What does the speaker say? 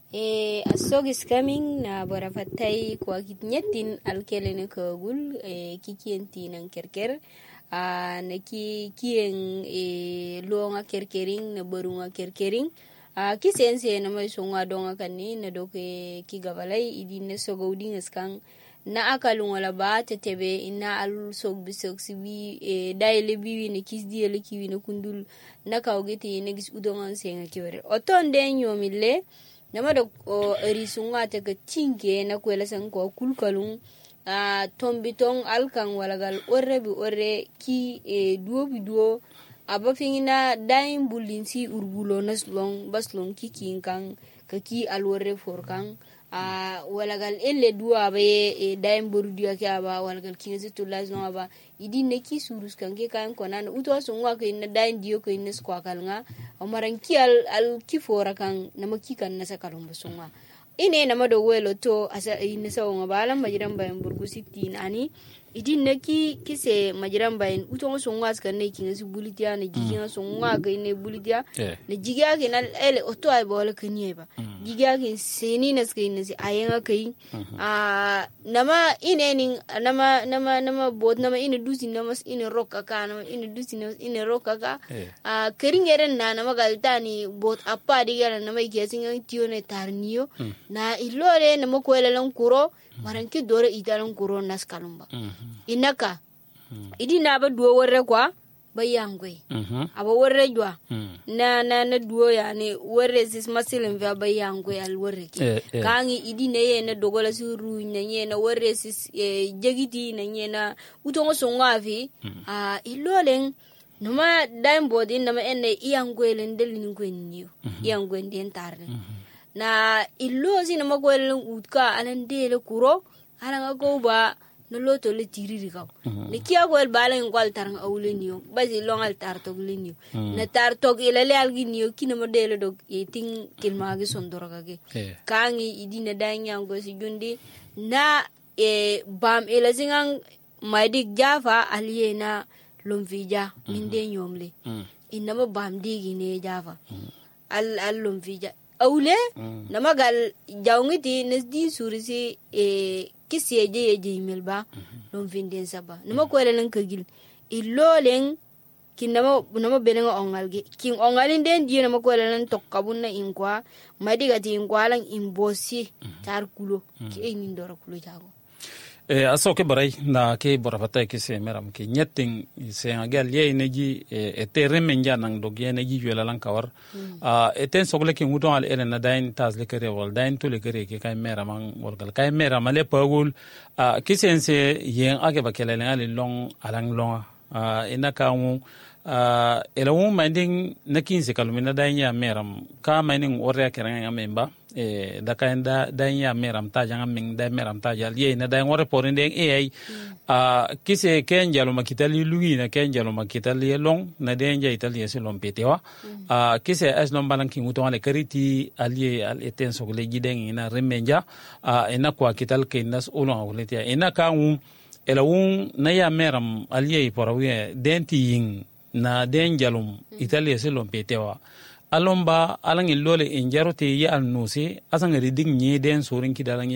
Asog is coming na bora fatay kwa kitnyetin alkelene kagul kikienti ng kerker na kien luonga kerkering na barunga kerkering kisense na may sunga donga kani na doke kigabalay idin na sogauding askang na akalungala ba tetebe ina al sog bisog sibi daile biwi ne kisdi ele kiwi na kundul na kawgeti ne gis udongan senga kiwere oton den yomille nama da risunga ta ga cinke na kwela san ko kulkalun tombitong alkan walagal orre ki duo abafingina dain bulinsi urbulo naslong baslong kikin kan kaki alworre forkan walagal elle duwa baye dain burdiya ke aba walagal kinesi tulaz no aba idin ne ki surus kan ke kan konan uto sunwa ke na dain diyo ke nes kwa kalnga amaran ki al kifora kan na makikan na sakalon basunga ine na mado welo to asa ine sawo ngabalan majiran bayan burgu 60 ani idin ne ki kise majiran bayan uto sunwa kan ne kinesi bulitiya ne gigiya sunwa ga ne bulitiya ne gigiya ke na ele oto ay bola kaniye ba gigiya ke seni nas ke ne ayen kai nama ine nin nama bot nama ine dusi nama ine rokka ka nama ine dusi nama ine rokka ka keringeren na nama galtani bot appa digala nama kesin tiyo ne tarniyo na ilore nama kwelelan kuro maranki dore italan kuro nas kalumba inaka idi na ba duwo warre kwa bayangwe aba warre jwa na duwo ya ne warre sis masilin va bayangwe al warre ki kangi idi ne ye na dogola suru na ye na warre sis jegiti na ye na utongo songa fi ilolen numa daim bodin na ma enne iyangwe len delin gwenniyo iyangwe den tarne na illozi na magwelin utka alan dele kuro alan go ba no loto le tiriri kaw ne kiya gwel balen gwal tarang awleniyo bazi longal tartog leniyo na tartog ilale alginiyo kina modele dog yeting kilmagi sondorogage kangi idina danya go si jundi na bam elazingang maidik jafa aliena lomvija minde nyomle inama bam digi ne jafa al lomvija awle namagal jawngiti nesdi surisi kisiye je milba lom vinden saba nama ko len kagil illolen kin nama belenga ongalge kin ongalin den di nama ko len tokkabun na inkwa madiga ti inkwalan imbosi tar kulo ki enin dora kulo jago aso ke barai na ke borafata ke se meram ke nyeting se agal ye neji etere menja nang dog ye neji yola lan kawar eten sogle ke ngudon al eren na dain tas le kere wal dain to le kere ke kay meram wal gal kay meram le pagul ke sense yen age bakele le long alang long ina ka mu elawu minding nakin se kalumina dain ya meram ka mining orya keranga memba da kain da ya meram ta janga ming da meram ta jal ye na da ngore porin den ai kise ken jalo makitali lugi na ken jalo makitali long na den ja itali se lom petewa kise as non balan king uto ale kariti alie al eten so le giden ina remenja ina kwa kital ken nas ulon awletia ina ka elawun na ya meram alie porawe denti yin na den jalum itali se lom petewa alomba alang illole injarote ya alnuse asang ridig nye den sorin kidalang